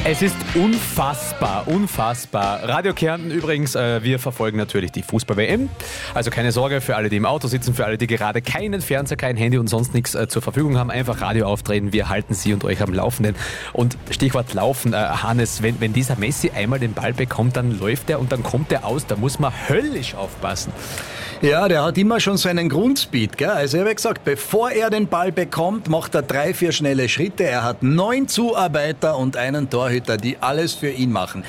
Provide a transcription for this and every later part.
Es ist unfassbar. Radio Kärnten übrigens, wir verfolgen natürlich die Fußball-WM. Also keine Sorge für alle, die im Auto sitzen, für alle, die gerade keinen Fernseher, kein Handy und sonst nichts zur Verfügung haben. Einfach Radio aufdrehen, wir halten Sie und euch am Laufenden. Und Stichwort Laufen, Hannes, wenn dieser Messi einmal den Ball bekommt, dann läuft er und dann kommt er aus. Da muss man höllisch aufpassen. Ja, der hat immer schon so einen Grundspeed, gell? Also ich habe gesagt, bevor er den Ball bekommt, macht er 3-4 schnelle Schritte. Er hat 9 Zuarbeiter und einen Torhüter, die alles für ihn machen.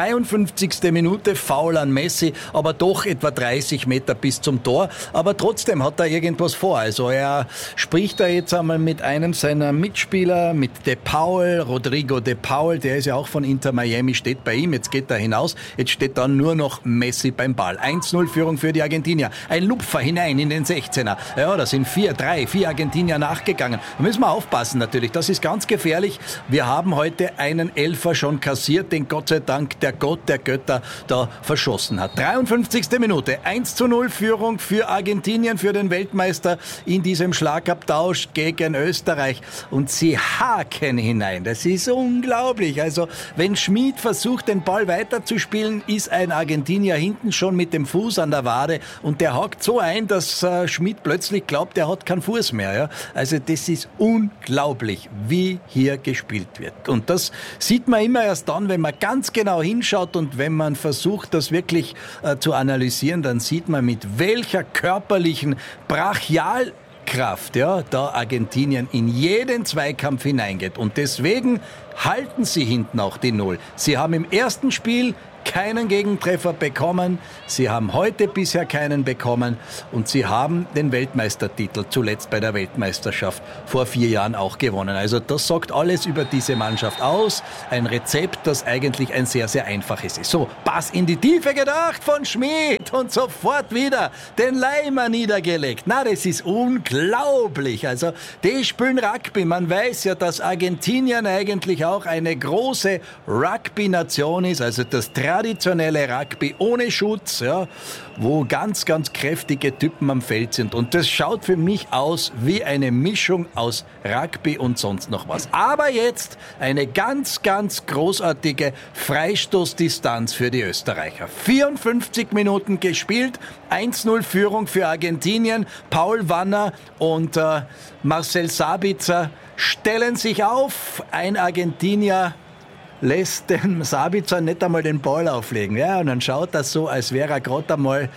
53. Minute, Foul an Messi, aber doch etwa 30 Meter bis zum Tor. Aber trotzdem hat er irgendwas vor. Also er spricht da jetzt einmal mit einem seiner Mitspieler, mit De Paul, Rodrigo De Paul, der ist ja auch von Inter Miami, steht bei ihm. Jetzt geht er hinaus, jetzt steht dann nur noch Messi beim Ball. 1-0 Führung für die Argentinier. Ein Lupfer hinein in den 16er. Ja, da sind 4 Argentinier nachgegangen. Da müssen wir aufpassen natürlich, das ist ganz gefährlich. Wir haben heute einen Elfer schon kassiert, den Gott sei Dank der Gott der Götter da verschossen hat. 53. Minute, 1-0 Führung für Argentinien, für den Weltmeister in diesem Schlagabtausch gegen Österreich. Und sie haken hinein. Das ist unglaublich. Also, wenn Schmid versucht, den Ball weiterzuspielen, ist ein Argentinier hinten schon mit dem Fuß an der Wade und der hakt so ein, dass Schmid plötzlich glaubt, er hat keinen Fuß mehr. Ja? Also das ist unglaublich, wie hier gespielt wird. Und das sieht man immer erst dann, wenn man ganz genau hinschaut und wenn man versucht, das wirklich zu analysieren, dann sieht man, mit welcher körperlichen Brachialkraft, ja, da Argentinien in jeden Zweikampf hineingeht. Und deswegen halten sie hinten auch die Null. Sie haben im ersten Spiel keinen Gegentreffer bekommen. Sie haben heute bisher keinen bekommen und sie haben den Weltmeistertitel zuletzt bei der Weltmeisterschaft vor 4 Jahren auch gewonnen. Also das sagt alles über diese Mannschaft aus. Ein Rezept, das eigentlich ein sehr, sehr einfaches ist. So, Pass in die Tiefe gedacht von Schmid und sofort wieder den Leimer niedergelegt. Na, das ist unglaublich. Also, die spielen Rugby. Man weiß ja, dass Argentinien eigentlich auch eine große Rugby-Nation ist. Also das traditionelle Rugby ohne Schutz, ja, wo ganz, ganz kräftige Typen am Feld sind. Und das schaut für mich aus wie eine Mischung aus Rugby und sonst noch was. Aber jetzt eine ganz, ganz großartige Freistoßdistanz für die Österreicher. 54 Minuten gespielt, 1-0 Führung für Argentinien. Paul Wanner und Marcel Sabitzer stellen sich auf. Ein Argentinier lässt den Sabitzer nicht einmal den Ball auflegen. Ja, und dann schaut das so, als wäre er gerade einmal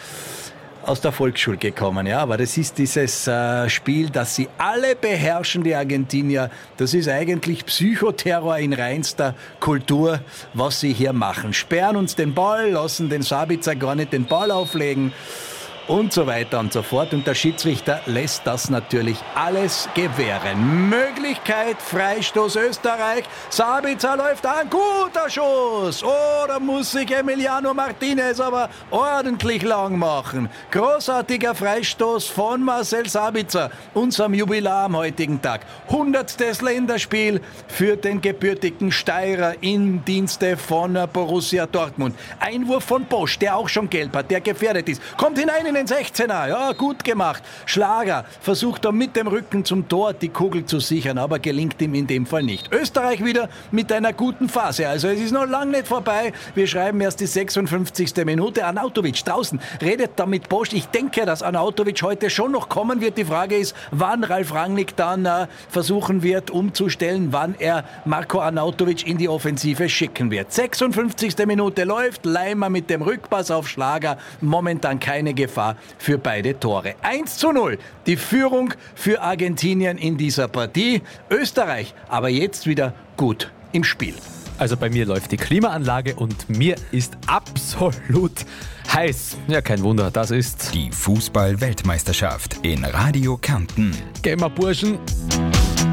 aus der Volksschule gekommen. Ja, aber das ist dieses Spiel, das sie alle beherrschen, die Argentinier. Das ist eigentlich Psychoterror in reinster Kultur, was sie hier machen. Sperren uns den Ball, lassen den Sabitzer gar nicht den Ball auflegen. Und so weiter und so fort. Und der Schiedsrichter lässt das natürlich alles gewähren. Möglichkeit, Freistoß Österreich. Sabitzer läuft an, guter Schuss. Oh, da muss sich Emiliano Martinez aber ordentlich lang machen. Großartiger Freistoß von Marcel Sabitzer, unserem Jubilar am heutigen Tag. 100. Länderspiel für den gebürtigen Steirer im Dienste von Borussia Dortmund. Einwurf von Bosch, der auch schon gelb hat, der gefährdet ist. Kommt hinein in den 16er, ja, gut gemacht. Schlager versucht da mit dem Rücken zum Tor die Kugel zu sichern, aber gelingt ihm in dem Fall nicht. Österreich wieder mit einer guten Phase, also es ist noch lange nicht vorbei. Wir schreiben erst die 56. Minute. Arnautovic draußen redet da mit Bosch. Ich denke, dass Arnautovic heute schon noch kommen wird. Die Frage ist, wann Ralf Rangnick dann versuchen wird, umzustellen, wann er Marko Arnautovic in die Offensive schicken wird. 56. Minute läuft, Leimer mit dem Rückpass auf Schlager. Momentan keine Gefahr für beide Tore. 1-0, die Führung für Argentinien in dieser Partie. Österreich aber jetzt wieder gut im Spiel. Also bei mir läuft die Klimaanlage und mir ist absolut heiß. Ja, kein Wunder, das ist die Fußball-Weltmeisterschaft in Radio Kärnten. Gehen wir, Burschen.